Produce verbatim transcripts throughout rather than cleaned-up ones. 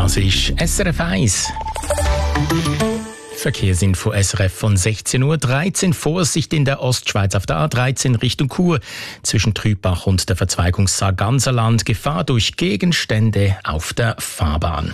Das ist S R F eins. Verkehrsinfo S R F von sechzehn Uhr dreizehn. Vorsicht in der Ostschweiz auf der A dreizehn Richtung Chur. Zwischen Trübach und der Verzweigung Sarganserland Gefahr durch Gegenstände auf der Fahrbahn.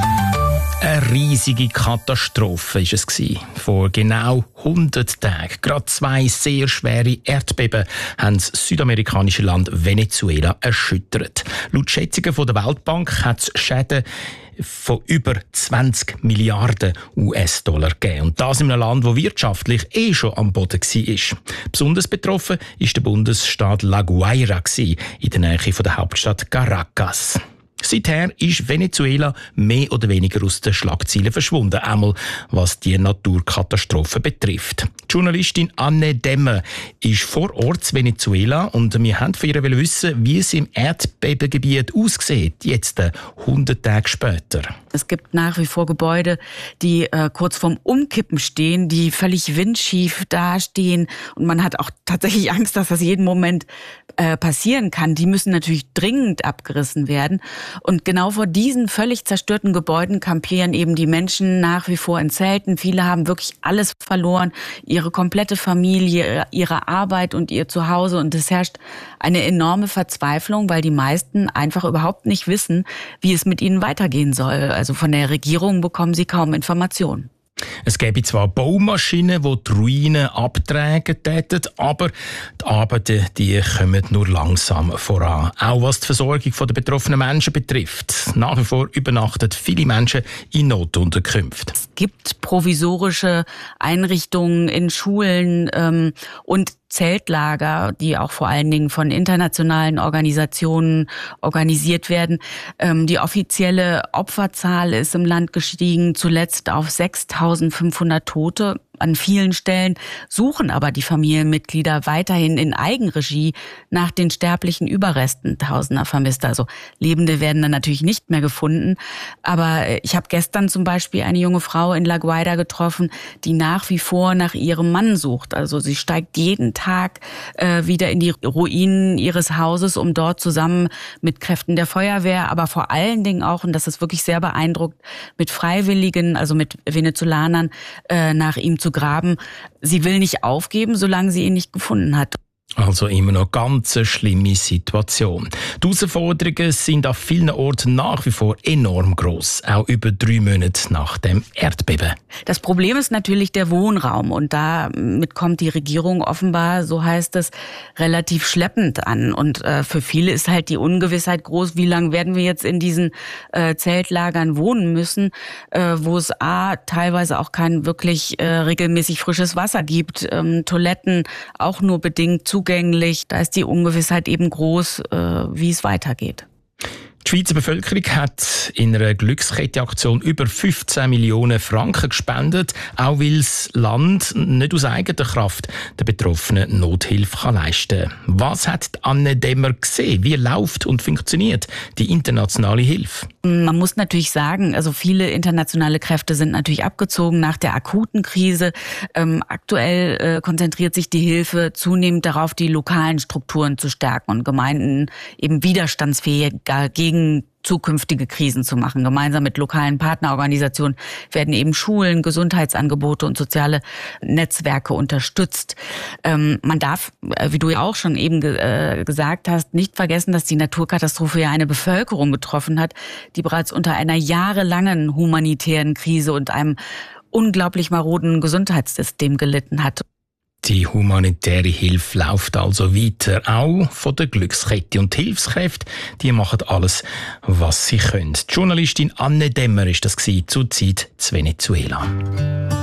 Eine riesige Katastrophe war es gewesen. Vor genau hundert Tagen. Gerade zwei sehr schwere Erdbeben haben das südamerikanische Land Venezuela erschüttert. Laut Schätzungen von der Weltbank hat es Schäden von über zwanzig Milliarden U S-Dollar gegeben. Und das in einem Land, das wirtschaftlich eh schon am Boden war. Besonders betroffen war der Bundesstaat La Guaira in der Nähe von der Hauptstadt Caracas. Seither ist Venezuela mehr oder weniger aus den Schlagzeilen verschwunden, einmal was die Naturkatastrophe betrifft. Die Journalistin Anne Demmer ist vor Ort in Venezuela und wir wollten von ihr wissen, wie es im Erdbebengebiet aussieht, jetzt hundert Tage später. Es gibt nach wie vor Gebäude, die äh, kurz vorm Umkippen stehen, die völlig windschief dastehen und man hat auch tatsächlich Angst, dass das jeden Moment äh, passieren kann. Die müssen natürlich dringend abgerissen werden. Und genau vor diesen völlig zerstörten Gebäuden kampieren eben die Menschen nach wie vor in Zelten. Viele haben wirklich alles verloren, ihre komplette Familie, ihre Arbeit und ihr Zuhause. Und es herrscht eine enorme Verzweiflung, weil die meisten einfach überhaupt nicht wissen, wie es mit ihnen weitergehen soll. Also von der Regierung bekommen sie kaum Informationen. Es gäbe zwar Baumaschinen, die die Ruinen abtragen täten, aber die Arbeiten die kommen nur langsam voran. Auch was die Versorgung der betroffenen Menschen betrifft. Nach wie vor übernachten viele Menschen in Notunterkünften. Es gibt provisorische Einrichtungen in Schulen ähm, und Zeltlager, die auch vor allen Dingen von internationalen Organisationen organisiert werden. Ähm, die offizielle Opferzahl ist im Land gestiegen, zuletzt auf sechstausendfünfhundert Tote. An vielen Stellen suchen aber die Familienmitglieder weiterhin in Eigenregie nach den sterblichen Überresten tausender Vermisster. Also Lebende werden dann natürlich nicht mehr gefunden. Aber ich habe gestern zum Beispiel eine junge Frau in La Guaira getroffen, die nach wie vor nach ihrem Mann sucht. Also sie steigt jeden Tag äh, wieder in die Ruinen ihres Hauses, um dort zusammen mit Kräften der Feuerwehr, aber vor allen Dingen auch, und das ist wirklich sehr beeindruckt, mit Freiwilligen, also mit Venezolanern, äh, nach ihm zu graben. Sie will nicht aufgeben, solange sie ihn nicht gefunden hat. Also immer noch ganz eine schlimme Situation. Die Herausforderungen sind an vielen Orten nach wie vor enorm gross, auch über drei Monate nach dem Erdbeben. Das Problem ist natürlich der Wohnraum und damit kommt die Regierung offenbar, so heißt es, relativ schleppend an. Und äh, für viele ist halt die Ungewissheit groß, wie lange werden wir jetzt in diesen äh, Zeltlagern wohnen müssen, äh, wo es a teilweise auch kein wirklich äh, regelmäßig frisches Wasser gibt, ähm, Toiletten auch nur bedingt zugänglich. Da ist die Ungewissheit eben groß, wie es weitergeht. Die Schweizer Bevölkerung hat in einer Glückskette-Aktion über fünfzehn Millionen Franken gespendet, auch weil das Land nicht aus eigener Kraft der Betroffenen Nothilfe leisten kann. Was hat Anne Demmer gesehen? Wie läuft und funktioniert die internationale Hilfe? Man muss natürlich sagen, also viele internationale Kräfte sind natürlich abgezogen nach der akuten Krise. Ähm, aktuell äh, konzentriert sich die Hilfe zunehmend darauf, die lokalen Strukturen zu stärken und Gemeinden eben widerstandsfähiger gegen zukünftige Krisen zu machen. Gemeinsam mit lokalen Partnerorganisationen werden eben Schulen, Gesundheitsangebote und soziale Netzwerke unterstützt. Ähm, man darf, wie du ja auch schon eben ge- äh, gesagt hast, nicht vergessen, dass die Naturkatastrophe ja eine Bevölkerung getroffen hat, die bereits unter einer jahrelangen humanitären Krise und einem unglaublich maroden Gesundheitssystem gelitten hat. Die humanitäre Hilfe läuft also weiter, auch von der Glückskette. Und die Hilfskräfte, die machen alles, was sie können. Die Journalistin Anne Demmer war das zur Zeit in Venezuela.